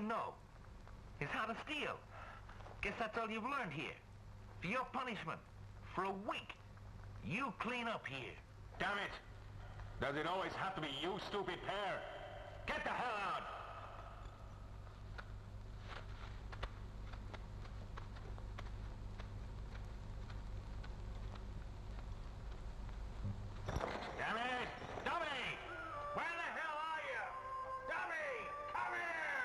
know is how to steal. Guess that's all you've learned here. For your punishment, for a week, you clean up here. Damn it! Does it always have to be you, stupid pair? Get the hell out!